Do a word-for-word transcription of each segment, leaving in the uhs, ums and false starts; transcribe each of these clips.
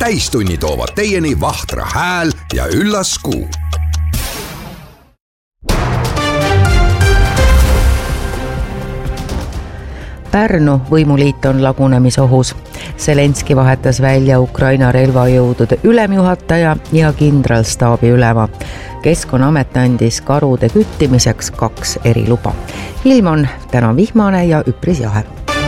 täistunni toovad teieni Vahtra hääl ja üllas kuu. Pärnu võimuliit on lagunemisohus. Zelenski vahetas välja Ukraina relvajõudude ülemjuhataja ja kindralstaabi ülema. Keskkonnaamet andis karude küttimiseks kaks eriluba. Ilm on täna vihmane ja üpris jahe.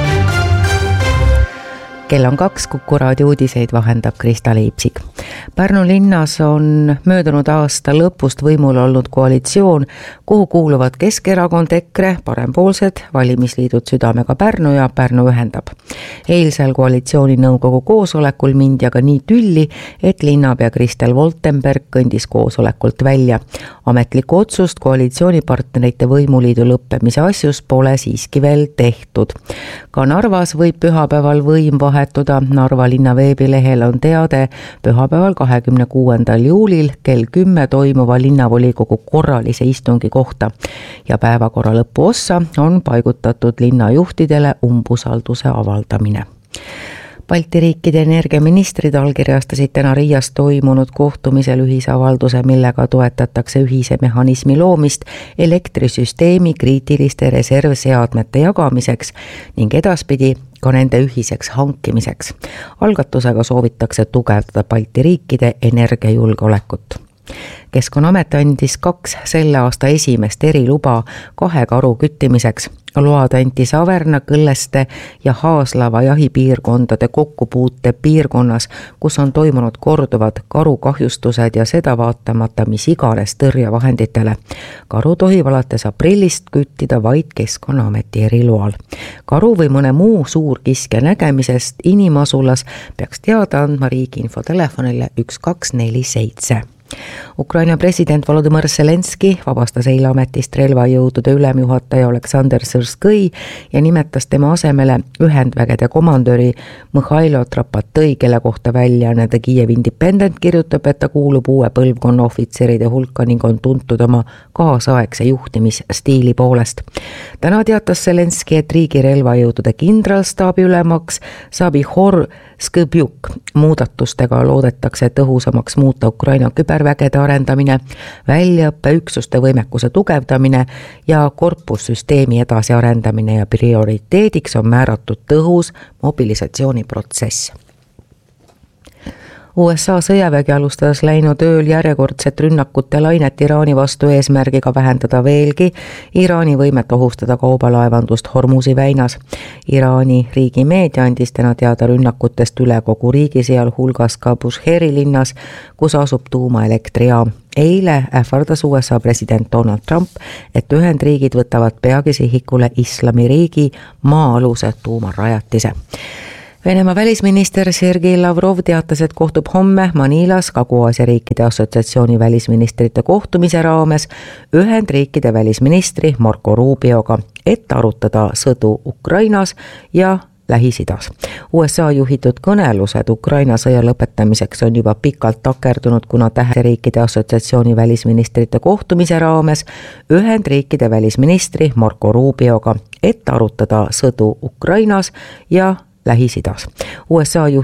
Kell on kaks, Kuku raadio uudiseid vahendab Krista Leipsik. Pärnu linnas on möödunud aasta lõpust võimul olnud koalitsioon, kuhu kuuluvad Keskerakond, EKRE, parempoolsed, valimisliidud Südamega Pärnu ja Pärnu ühendab. Eilsel koalitsiooni nõukogu koosolekul mindi aga nii tülli, et linnapea Kristel Woltenberg kõndis koosolekult välja. Ametlikku otsust koalitsioonipartnerite võimuliidu lõppemise asjus pole siiski veel tehtud. Ka Narvas võib pühapäeval võim vahetuda. Narva linna veebilehel on teade pühapäeval kahekümne kuuendal juulil kell kümme toimuva linnavolikogu korralise istungi kohta ja päevakorra lõpu ossa on paigutatud linnajuhtidele umbusalduse avaldamine. Balti riikide energiaministrid allkirjastasid täna Riias toimunud kohtumisel ühisavalduse, millega toetatakse ühise mehhanismi loomist elektrisüsteemi kriitiliste reservseadmete jagamiseks ning edaspidi ka nende ühiseks hankimiseks. Algatusega soovitakse tugevdada Balti riikide energiajulgeolekut. Keskkonnaamet andis kaks selle aasta esimest eriluba kahe karu küttimiseks. Load anti Saverna, Kõlleste ja Haaslava jahipiirkondade kokkupuute piirkonnas, kus on toimunud korduvad karukahjustused ja seda vaatamata mis iganes tõrjevahenditele. Karu tohib alates aprillist küttida vaid Keskkonnaameti eriloal. Karu või mõne muu suurkiskja nägemisest inimasulas peaks teada andma riigi infotelefonile üks kaks neli seitse. Ukraina president Volodymyr Zelenski vabastas eile ametist relvajõudude ülemjuhataja Oleksandr Sõrskõi ja nimetas tema asemele ühendvägede komandöri Mihhailo Trapatõi, kelle kohta väljaanne The Kiev Independent kirjutab, et ta kuulub uue põlvkonna ohvitseride hulka ning on tuntud oma kaasaegse juhtimisstiili poolest. Täna teatas Zelenski, et riigi relvajõudude kindralstaabi ülemaks saab Ihor Skõbjuk. Muudatustega loodetakse tõhusamaks muuta Ukraina kübervägede arendamine, väljaõppeüksuste võimekuse tugevdamine ja korpussüsteemi edasiarendamine ja prioriteediks on määratud tõhus mobilisatsiooniprotsess. U S A sõjavägi alustas läinud ööl järjekordset rünnakute lainet Iraani vastu eesmärgiga vähendada veelgi Iraani võimet ohustada kaubalaevandust Hormuzi väinas. Iraani riigimeedia andis täna teada rünnakutest üle kogu riigi, seal hulgas ka Busheeri linnas, kus asub tuumaelektrijaam. Eile ähvardas U S A president Donald Trump, et Ühendriigid võtavad peagi sihikule Islamiriigi maa-aluse tuumarajatise. Venemaa välisminister Sergei Lavrov teatas, et kohtub homme Manilas Kagu-Aasia riikide assotsiatsiooni välisministrite kohtumise raames Ühendriikide välisministri Marco Rubioga, et arutada sõdu Ukrainas ja Lähis-Idas. U S A juhitud kõnelused Ukraina sõja lõpetamiseks on juba pikalt takerdunud, kuna täheriikide assotsiatsiooni välisministrite kohtumise raames Ühendriikide välisministri Marco Rubioga, et arutada sõdu Ukrainas ja Lähis-Idas. U S A